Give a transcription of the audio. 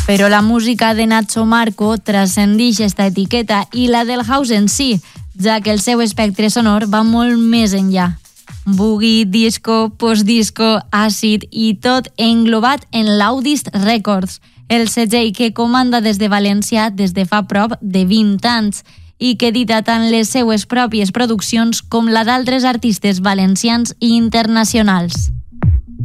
Però la música de Nacho Marco transcendeix esta etiqueta i la del house en si, ja que el seu espectre sonor va molt més enllà. Boogie, disco, postdisco, àcid i tot englobat en l'Audist Records, el segell que comanda des de València des de fa prop de 20 anys i que edita tant les seues pròpies produccions com la d'altres artistes valencians i internacionals.